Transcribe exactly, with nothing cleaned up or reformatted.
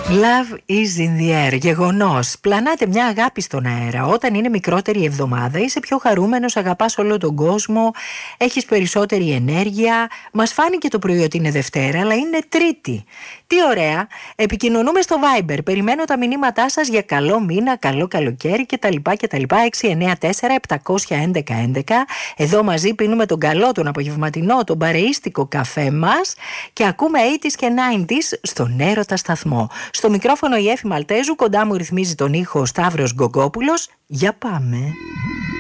Love is in the air. Γεγονός. Πλανάται μια αγάπη στον αέρα. Όταν είναι μικρότερη εβδομάδα, είσαι πιο χαρούμενος, αγαπάς όλο τον κόσμο, έχεις περισσότερη ενέργεια. Μας φάνηκε το πρωί ότι είναι Δευτέρα, αλλά είναι Τρίτη. Τι ωραία. Επικοινωνούμε στο Viber. Περιμένω τα μηνύματά σας για καλό μήνα, καλό καλοκαίρι κτλ. κτλ. έξι εννιά τέσσερα επτακόσια έντεκα έντεκα. Εδώ μαζί πίνουμε τον καλό, τον απογευματινό, τον παρεΐστικο καφέ μας και ακούμε ογδόντα και ενενήντα στον Έρωτα Σταθμό. Στο μικρόφωνο η Έφη Μαλτέζου, κοντά μου ρυθμίζει τον ήχο ο Σταύρος Γκογκόπουλος. Για πάμε.